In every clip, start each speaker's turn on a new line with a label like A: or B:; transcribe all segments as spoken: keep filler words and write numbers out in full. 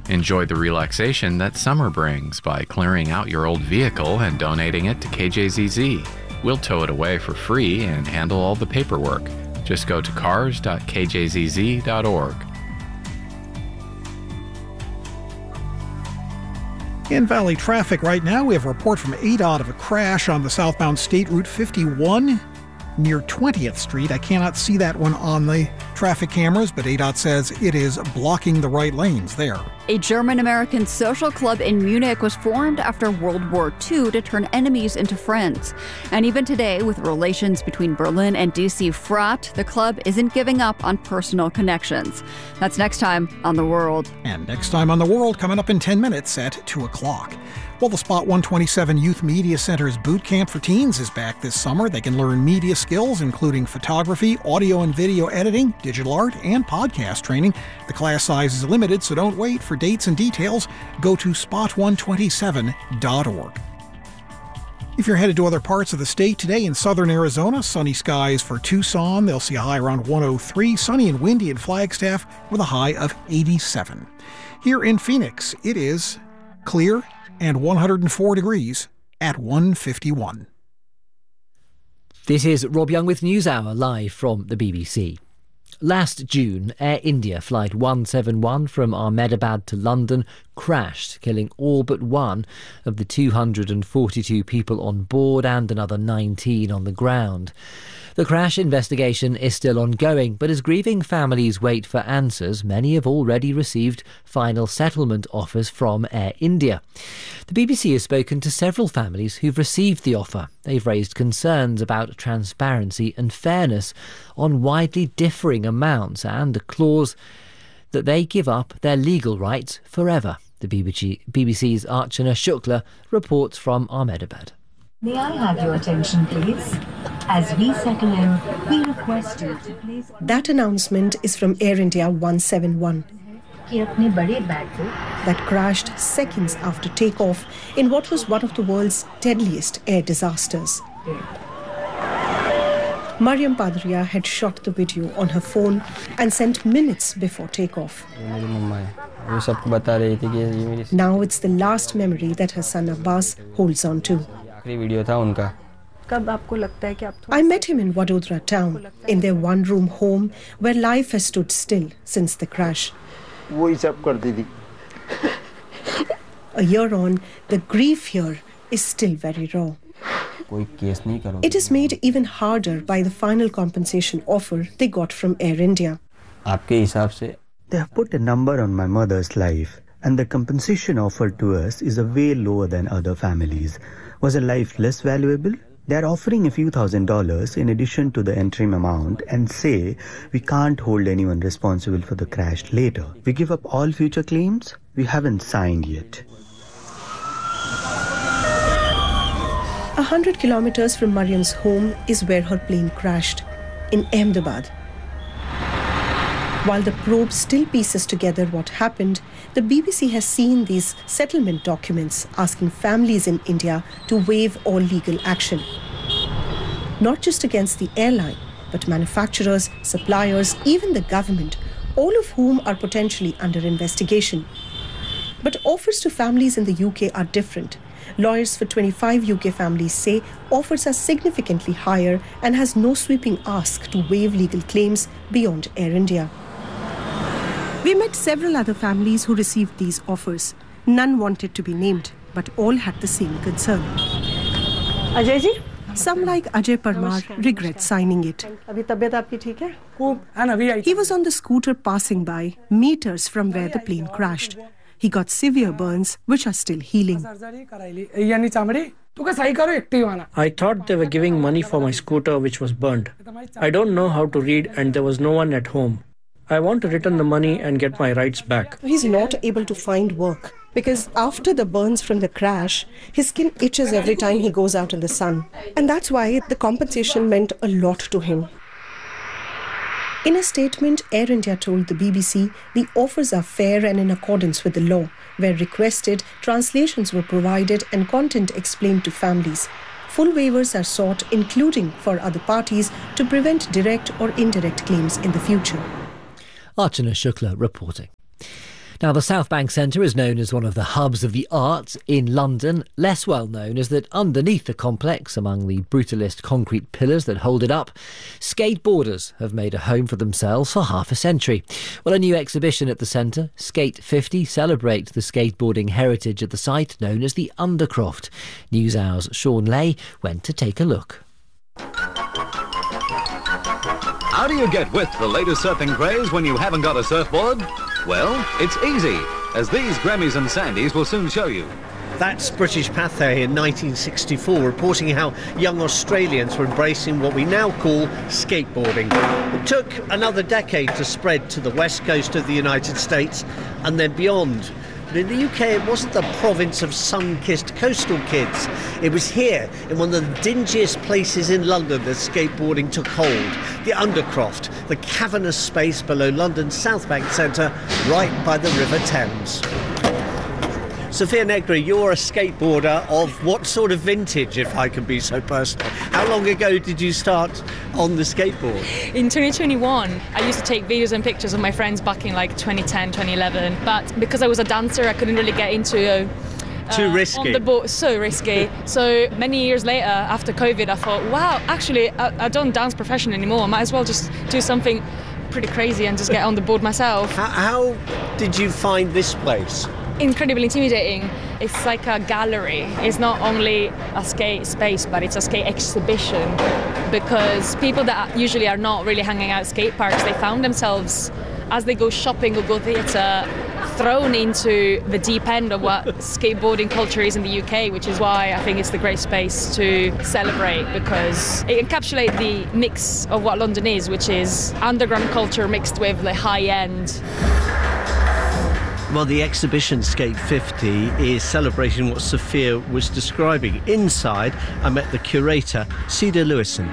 A: Enjoy the relaxation that summer brings by clearing out your old vehicle and donating it to K J Z Z. We'll tow it away for free and handle all the paperwork. Just go to cars dot k j z z dot org.
B: In Valley traffic right now, we have a report from A D O T of a crash on the southbound State Route fifty-one near twentieth Street. I cannot see that one on the traffic cameras, but A D O T says it is blocking the right lanes there.
C: A German-American social club in Munich was formed after World War Two to turn enemies into friends. And even today, with relations between Berlin and D C fraught, the club isn't giving up on personal connections. That's next time on The World.
B: And next time on The World, coming up in ten minutes at two o'clock. Well, the Spot one twenty-seven Youth Media Center's Boot Camp for Teens is back this summer. They can learn media skills, including photography, audio and video editing, digital art, and podcast training. The class size is limited, so don't wait. For dates and details, go to spot one twenty-seven dot org. If you're headed to other parts of the state today, in southern Arizona, sunny skies for Tucson. They'll see a high around one oh three. Sunny and windy in Flagstaff with a high of eighty-seven. Here in Phoenix, it is clear and one hundred four degrees at one fifty-one.
D: This is Rob Young with NewsHour, live from the B B C. Last June, Air India Flight one seventy-one from Ahmedabad to London crashed, killing all but one of the two hundred forty-two people on board and another nineteen on the ground. The crash investigation is still ongoing, but as grieving families wait for answers, many have already received final settlement offers from Air India. The B B C has spoken to several families who've received the offer. They've raised concerns about transparency and fairness on widely differing amounts and a clause that they give up their legal rights forever. The B B C's Archana Shukla reports from Ahmedabad.
E: May I have your attention, please? As we settle in, we request you to please...
F: That announcement is from Air India one seventy-one. That crashed seconds after takeoff in what was one of the world's deadliest air disasters. Mariam Padria had shot the video on her phone and sent minutes before takeoff. Now it's the last memory that her son Abbas holds on to. I met him in Vadodara town, in their one-room home where life has stood still since the crash. A year on, the grief here is still very raw. It is made even harder by the final compensation offer they got from Air India.
G: They have put a number on my mother's life, and the compensation offered to us is a way lower than other families. Was a life less valuable? They are offering a few thousand dollars in addition to the interim amount and say we can't hold anyone responsible for the crash later. We give up all future claims? We haven't signed yet.
F: A hundred kilometers from Mariam's home is where her plane crashed, in Ahmedabad. While the probe still pieces together what happened, the B B C has seen these settlement documents asking families in India to waive all legal action. Not just against the airline, but manufacturers, suppliers, even the government, all of whom are potentially under investigation. But offers to families in the U K are different. Lawyers for twenty-five U K families say offers are significantly higher and has no sweeping ask to waive legal claims beyond Air India. We met several other families who received these offers. None wanted to be named, but all had the same concern. Ajay ji? Some like Ajay Parmar regret signing it. He was on the scooter passing by, meters from where the plane crashed. He got severe burns, which are still healing.
H: I thought they were giving money for my scooter, which was burned. I don't know how to read and there was no one at home. I want to return the money and get my rights back.
F: He's not able to find work because after the burns from the crash, his skin itches every time he goes out in the sun. And that's why the compensation meant a lot to him. In a statement, Air India told the B B C the offers are fair and in accordance with the law. Where requested, translations were provided and content explained to families. Full waivers are sought, including for other parties, to prevent direct or indirect claims in the future.
D: Archana Shukla reporting. Now, the South Bank Centre is known as one of the hubs of the arts in London. Less well known is that underneath the complex, among the brutalist concrete pillars that hold it up, skateboarders have made a home for themselves for half a century. Well, a new exhibition at the centre, Skate fifty, celebrates the skateboarding heritage at the site known as the Undercroft. NewsHour's Sean Lay went to take a look.
I: How do you get with the latest surfing craze when you haven't got a surfboard? Well, it's easy, as these Grammys and Sandys will soon show you.
J: That's British Pathé in nineteen sixty-four, reporting how young Australians were embracing what we now call skateboarding. It took another decade to spread to the west coast of the United States and then beyond. But in the U K, it wasn't the province of sun-kissed coastal kids. It was here, in one of the dingiest places in London, that skateboarding took hold. The Undercroft, the cavernous space below London's South Bank Centre, right by the River Thames. Sophia Negri, you're a skateboarder of what sort of vintage, if I can be so personal? How long ago did you start on the skateboard?
K: In twenty twenty-one, I used to take videos and pictures of my friends back in like twenty ten, twenty eleven. But because I was a dancer, I couldn't really get into... Uh,
J: Too risky.
K: On the board, so risky. So many years later, after COVID, I thought, wow, actually, I, I don't dance professionally anymore. I might as well just do something pretty crazy and just get on the board myself.
J: How, how did you find this place?
K: Incredibly intimidating. It's like a gallery. It's not only a skate space, but it's a skate exhibition, because people that usually are not really hanging out at skate parks, they found themselves, as they go shopping or go theatre, thrown into the deep end of what skateboarding culture is in the U K, which is why I think it's the great space to celebrate, because it encapsulates the mix of what London is, which is underground culture mixed with the high-end.
J: Well, the exhibition Skate fifty is celebrating what Sophia was describing. Inside, I met the curator, Cedar Lewison.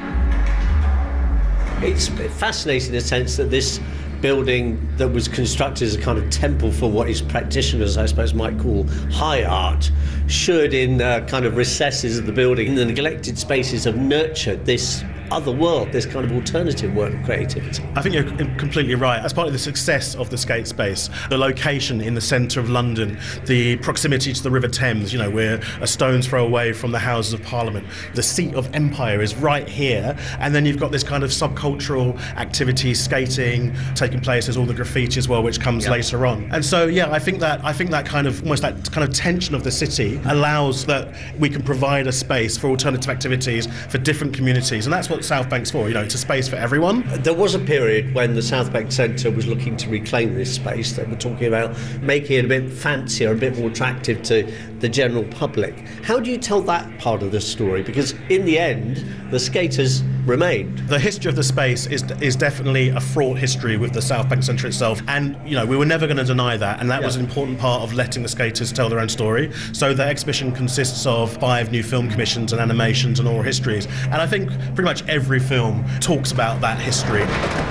J: It's fascinating in the sense that this building that was constructed as a kind of temple for what his practitioners, I suppose, might call high art, should, in uh, kind of recesses of the building, in the neglected spaces, have nurtured this other world, this kind of alternative work of creativity.
L: I think you're completely right. As part of the success of the skate space, the location in the centre of London, the proximity to the River Thames, you know, we're a stone's throw away from the Houses of Parliament. The seat of empire is right here, and then you've got this kind of subcultural activity, skating, taking place. There's all the graffiti as well, which comes yep. later on. And so, yeah, I think that I think that kind of almost that kind of tension of the city allows that we can provide a space for alternative activities for different communities, and that's what South Bank's for. You know, it's a space for everyone.
J: There was a period when the South Bank Centre was looking to reclaim this space. They were talking about making it a bit fancier, a bit more attractive to the general public. How do you tell that part of the story? Because in the end, the skaters remained.
L: The history of the space is is definitely a fraught history with the South Bank Centre itself, and you know we were never going to deny that, and that yeah. was an important part of letting the skaters tell their own story. So the exhibition consists of five new film commissions and animations and oral histories, and I think pretty much every film talks about that history.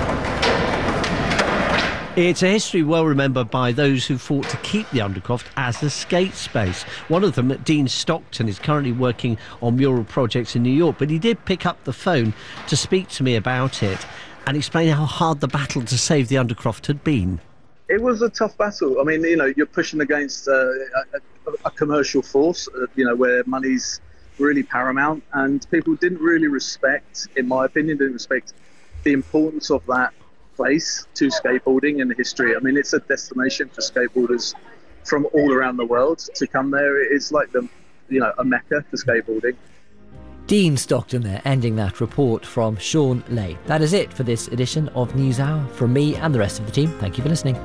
J: It's a history well remembered by those who fought to keep the Undercroft as a skate space. One of them, Dean Stockton, is currently working on mural projects in New York, but he did pick up the phone to speak to me about it and explain how hard the battle to save the Undercroft had been.
M: It was a tough battle. I mean, you know, you're pushing against uh, a, a commercial force, uh, you know, where money's really paramount, and people didn't really respect, in my opinion, didn't respect the importance of that place to skateboarding and history. I mean, it's a destination for skateboarders from all around the world to come there. It's like the, you know, a mecca for skateboarding.
D: Dean Stockton there, ending that report from Sean Lay. That is it for this edition of NewsHour. From me and the rest of the team, thank you for listening.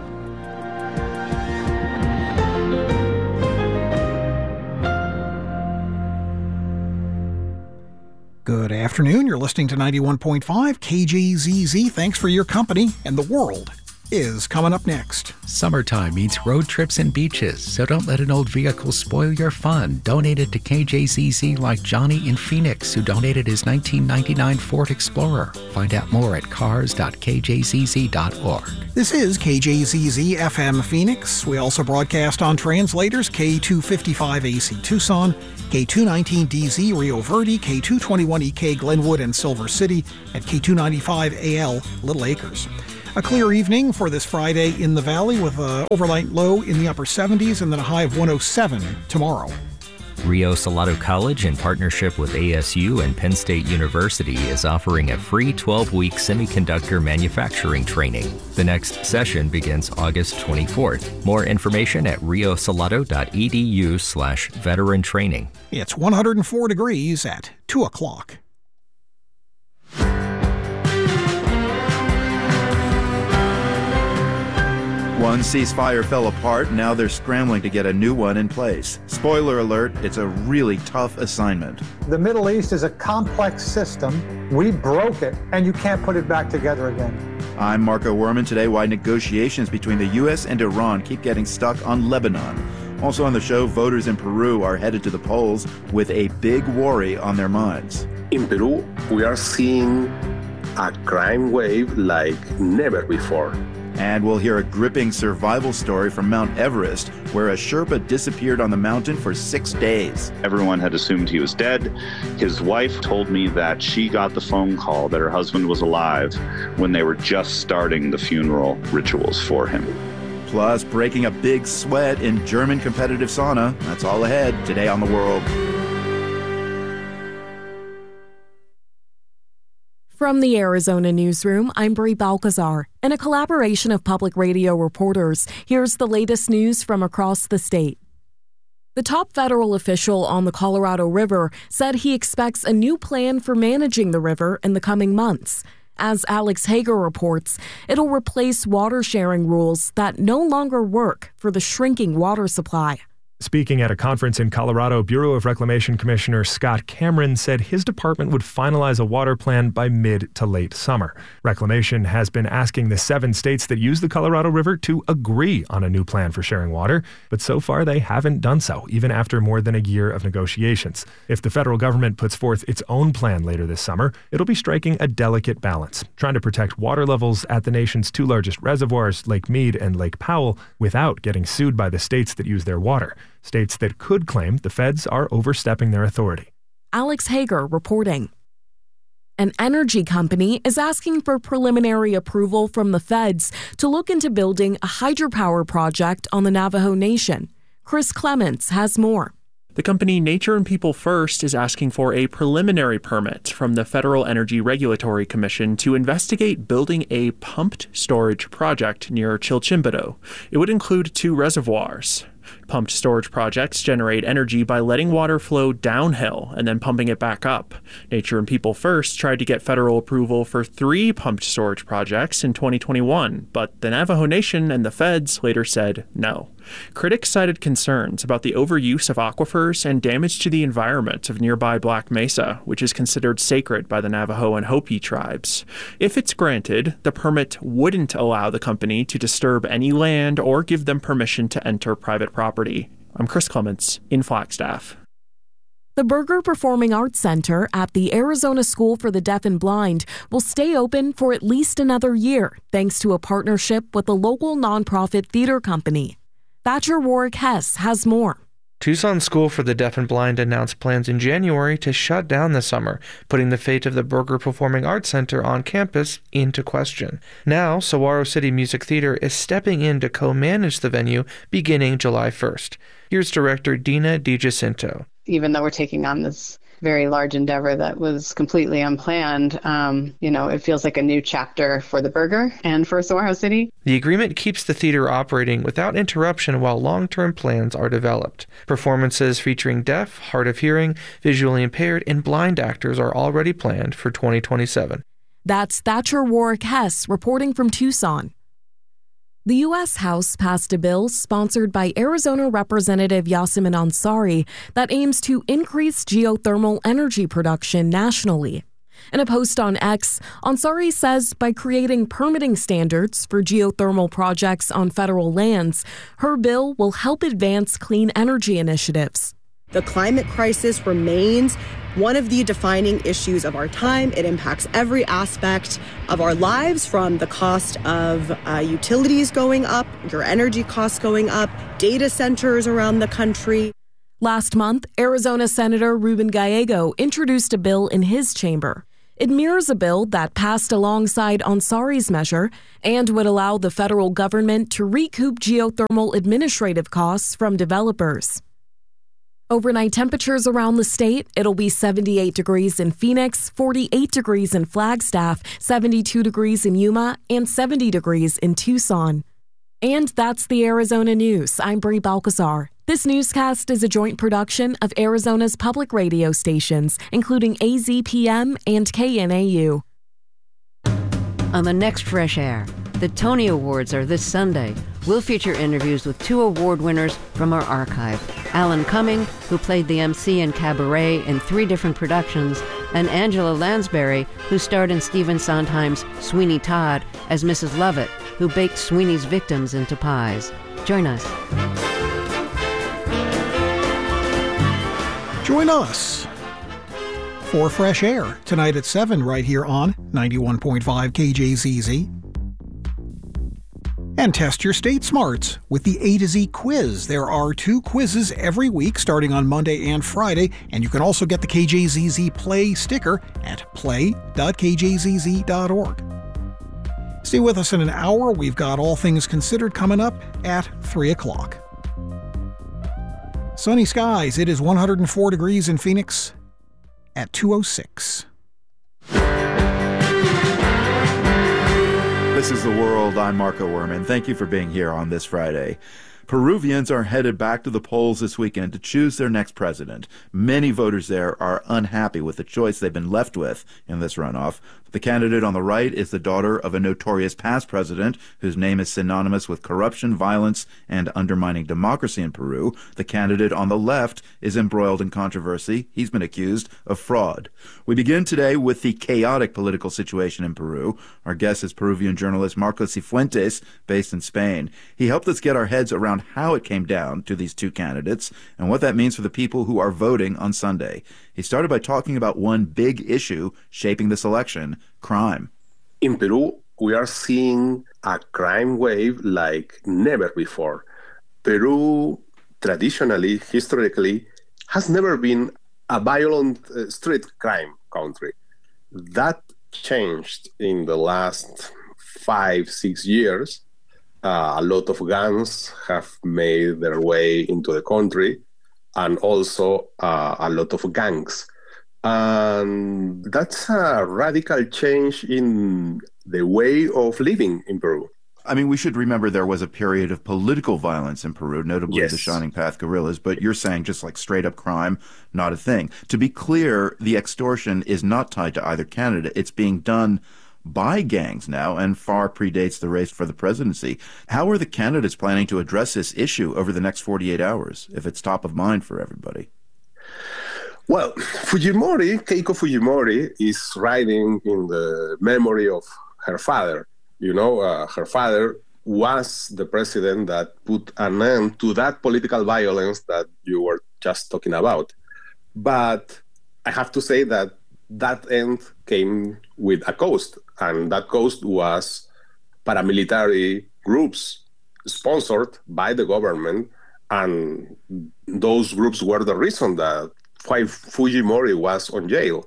B: Good afternoon. You're listening to ninety-one point five K J Z Z. Thanks for your company, and the world is coming up next.
A: Summertime means road trips and beaches, so don't let an old vehicle spoil your fun. Donate it to K J Z Z like Johnny in Phoenix, who donated his nineteen ninety-nine Ford Explorer. Find out more at cars dot k j z z dot org.
B: This is K J Z Z F M Phoenix. We also broadcast on translators K two fifty-five A C Tucson, K two nineteen D Z Rio Verde, K two twenty-one E K Glenwood and Silver City, and K two ninety-five A L Little Acres. A clear evening for this Friday in the valley with an overnight low in the upper seventies and then a high of one oh seven tomorrow.
N: Rio Salado College, in partnership with A S U and Penn State University, is offering a free twelve-week semiconductor manufacturing training. The next session begins August twenty-fourth. More information at riosalado.edu slash veteran training.
B: It's one hundred four degrees at two o'clock.
O: One ceasefire fell apart, now they're scrambling to get a new one in place. Spoiler alert, it's a really tough assignment.
P: The Middle East is a complex system. We broke it, and you can't put it back together again.
O: I'm Marco Werman. Today, why negotiations between the U S and Iran keep getting stuck on Lebanon. Also on the show, voters in Peru are headed to the polls with a big worry on their minds.
Q: In Peru, we are seeing a crime wave like never before.
O: And we'll hear a gripping survival story from Mount Everest, where a Sherpa disappeared on the mountain for six days.
R: Everyone had assumed he was dead. His wife told me that she got the phone call that her husband was alive when they were just starting the funeral rituals for him.
O: Plus, breaking a big sweat in German competitive sauna. That's all ahead today on The World.
S: From the Arizona newsroom, I'm Brie Balcazar. In a collaboration of public radio reporters, here's the latest news from across the state. The top federal official on the Colorado River said he expects a new plan for managing the river in the coming months. As Alex Hager reports, it'll replace water sharing rules that no longer work for the shrinking water supply.
T: Speaking at a conference in Colorado, Bureau of Reclamation Commissioner Scott Cameron said his department would finalize a water plan by mid to late summer. Reclamation has been asking the seven states that use the Colorado River to agree on a new plan for sharing water, but so far they haven't done so, even after more than a year of negotiations. If the federal government puts forth its own plan later this summer, it'll be striking a delicate balance, trying to protect water levels at the nation's two largest reservoirs, Lake Mead and Lake Powell, without getting sued by the states that use their water. States that could claim the feds are overstepping their authority.
S: Alex Hager reporting. An energy company is asking for preliminary approval from the feds to look into building a hydropower project on the Navajo Nation. Chris Clements has more.
U: The company Nature and People First is asking for a preliminary permit from the Federal Energy Regulatory Commission to investigate building a pumped storage project near Chilchimbito. It would include two reservoirs. Pumped storage projects generate energy by letting water flow downhill and then pumping it back up. Nature and People First tried to get federal approval for three pumped storage projects in twenty twenty-one, but the Navajo Nation and the feds later said no. Critics cited concerns about the overuse of aquifers and damage to the environment of nearby Black Mesa, which is considered sacred by the Navajo and Hopi tribes. If it's granted, the permit wouldn't allow the company to disturb any land or give them permission to enter private property. I'm Chris Clements in Flagstaff.
S: The Berger Performing Arts Center at the Arizona School for the Deaf and Blind will stay open for at least another year, thanks to a partnership with a local nonprofit theater company. Thatcher Warwick Hess has more.
V: Tucson School for the Deaf and Blind announced plans in January to shut down this summer, putting the fate of the Berger Performing Arts Center on campus into question. Now, Saguaro City Music Theater is stepping in to co-manage the venue beginning July first. Here's director Dina DiGiacinto.
W: Even though we're taking on this very large endeavor that was completely unplanned, um, you know, it feels like a new chapter for the Berger and for Saguaro City.
V: The agreement keeps the theater operating without interruption while long-term plans are developed. Performances featuring deaf, hard of hearing, visually impaired, and blind actors are already planned for twenty twenty-seven.
S: That's Thatcher Warwick Hess reporting from Tucson. The U S House passed a bill sponsored by Arizona Representative Yasemin Ansari that aims to increase geothermal energy production nationally. In a post on X, Ansari says by creating permitting standards for geothermal projects on federal lands, her bill will help advance clean energy initiatives.
X: The climate crisis remains one of the defining issues of our time. It impacts every aspect of our lives, from the cost of uh, utilities going up, your energy costs going up, data centers around the country.
S: Last month, Arizona Senator Ruben Gallego introduced a bill in his chamber. It mirrors a bill that passed alongside Ansari's measure and would allow the federal government to recoup geothermal administrative costs from developers. Overnight temperatures around the state, it'll be seventy-eight degrees in Phoenix, forty-eight degrees in Flagstaff, seventy-two degrees in Yuma, and seventy degrees in Tucson. And that's the Arizona News. I'm Brie Balcazar. This newscast is a joint production of Arizona's public radio stations, including A Z P M and K N A U.
C: On the next Fresh Air, the Tony Awards are this Sunday. We'll feature interviews with two award winners from our archive. Alan Cumming, who played the M C in Cabaret in three different productions, and Angela Lansbury, who starred in Stephen Sondheim's Sweeney Todd as Missus Lovett, who baked Sweeney's victims into pies. Join us.
B: Join us for Fresh Air tonight at seven right here on ninety-one point five K J Z Z. And test your state smarts with the A to Z quiz. There are two quizzes every week starting on Monday and Friday, and you can also get the K J Z Z Play sticker at play dot k j z z dot org. Stay with us in an hour. We've got All Things Considered coming up at three o'clock. Sunny skies. It is one hundred four degrees in Phoenix at two oh six.
O: This is The World. I'm Marco Werman. Thank you for being here on this Friday. Peruvians are headed back to the polls this weekend to choose their next president. Many voters there are unhappy with the choice they've been left with in this runoff. The candidate on the right is the daughter of a notorious past president whose name is synonymous with corruption, violence, and undermining democracy in Peru. The candidate on the left is embroiled in controversy. He's been accused of fraud. We begin today with the chaotic political situation in Peru. Our guest is Peruvian journalist Marcos Cifuentes, based in Spain. He helped us get our heads around how it came down to these two candidates and what that means for the people who are voting on Sunday. He started by talking about one big issue shaping this election: crime.
Q: In Peru, we are seeing a crime wave like never before. Peru, traditionally, historically, has never been a violent uh, street crime country. That changed in the last five, six years. Uh, a lot of gangs have made their way into the country, and also uh, a lot of gangs. And that's a radical change in the way of living in Peru.
O: I mean, we should remember there was a period of political violence in Peru, notably yes. the Shining Path guerrillas, but you're saying just like straight up crime, not a thing. To be clear, the extortion is not tied to either candidate. It's being done by gangs now and far predates the race for the presidency. How are the candidates planning to address this issue over the next forty-eight hours, if it's top of mind for everybody?
Q: Well, Fujimori, Keiko Fujimori, is riding in the memory of her father. You know, uh, her father was the president that put an end to that political violence that you were just talking about. But I have to say that that end came with a cost, and that cost was paramilitary groups sponsored by the government, and those groups were the reason that why Fujimori was on jail,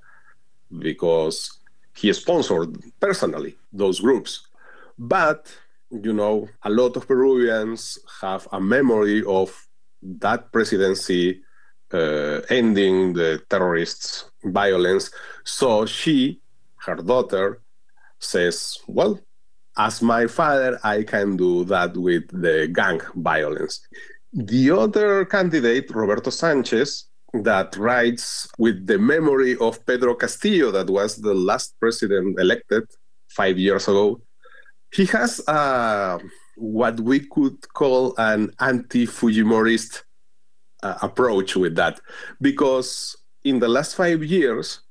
Q: because he sponsored personally those groups. But, you know, a lot of Peruvians have a memory of that presidency uh, ending the terrorists' violence. So she, her daughter, says, well, as my father, I can do that with the gang violence. The other candidate, Roberto Sanchez, that writes with the memory of Pedro Castillo, that was the last president elected five years ago, he has uh, what we could call an anti-Fujimorist uh, approach with that. Because in the last five years,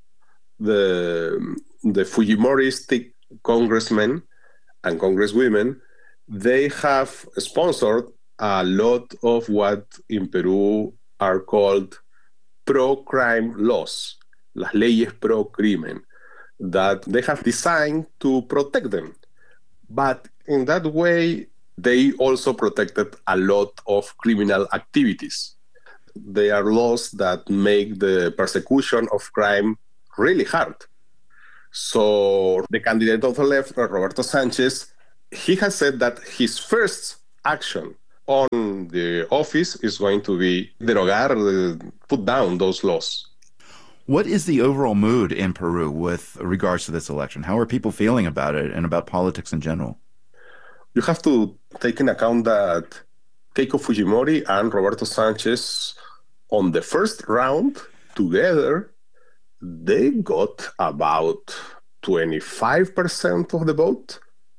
Q: the, the Fujimoristic congressmen and congresswomen, they have sponsored a lot of what in Peru are called pro-crime laws, las leyes pro-crimen, that they have designed to protect them. But in that way, they also protected a lot of criminal activities. They are laws that make the persecution of crime really hard. So the candidate of the left, Roberto Sanchez, he has said that his first action on the office is going to be derogar, uh, put down those laws.
O: What is the overall mood in Peru with regards to this election? How are people feeling about it and about politics in general?
Q: You have to take into account that Keiko Fujimori and Roberto Sanchez, on the first round, together, they got about twenty-five percent of the vote.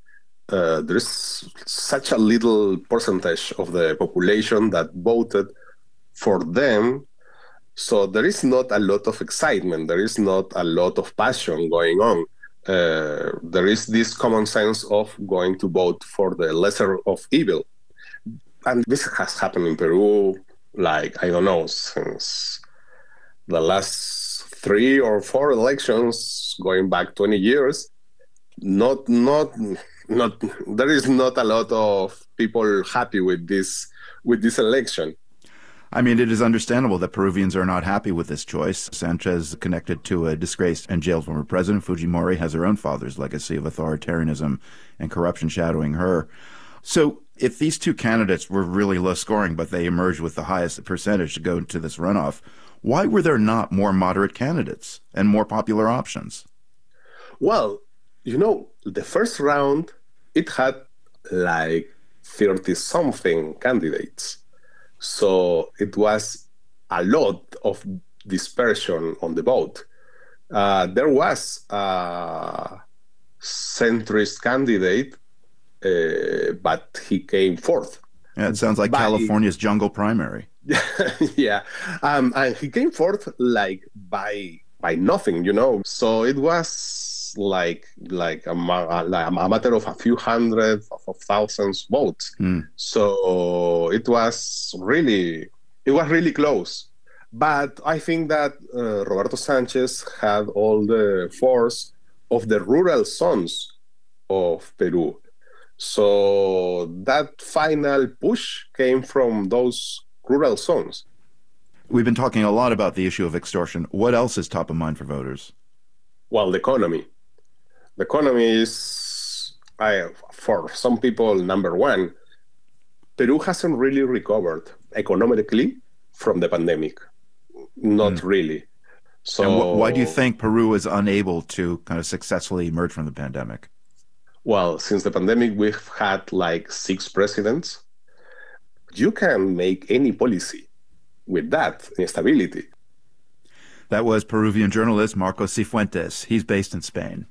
Q: Uh, there's such a little percentage of the population that voted for them. So there is not a lot of excitement. There is not a lot of passion going on. Uh, there is this common sense of going to vote for the lesser of evil. And this has happened in Peru, like, I don't know, since the last three or four elections, going back twenty years. Not, not, not, there is not a lot of people happy with this, with this election.
O: I mean, it is understandable that Peruvians are not happy with this choice. Sanchez, connected to a disgraced and jailed former president, Fujimori, has her own father's legacy of authoritarianism and corruption shadowing her. So if these two candidates were really low scoring, but they emerged with the highest percentage to go into this runoff, why were there not more moderate candidates and more popular options?
Q: Well, you know, the first round, it had like thirty-something candidates. So it was a lot of dispersion on the vote. Uh, there was a centrist candidate, uh, but he came fourth.
O: Yeah, it sounds like
Q: by,
O: California's jungle primary.
Q: Yeah, um, and he came fourth like by by nothing, you know. So it was like like a, like a matter of a few hundred of thousands votes.
O: Mm.
Q: So it was really it was really close. But I think that uh, Roberto Sanchez had all the force of the rural zones of Peru. So that final push came from those rural zones.
O: We've been talking a lot about the issue of extortion. What else is top of mind for voters?
Q: Well, the economy. The economy is, I, for some people, number one. Peru hasn't really recovered economically from the pandemic. Not mm. really. So,
O: and wh- why do you think Peru is unable to kind of successfully emerge from the pandemic?
Q: Well, since the pandemic, we've had like six presidents. You can make any policy with that instability.
O: That was Peruvian journalist Marcos Cifuentes. He's based in Spain.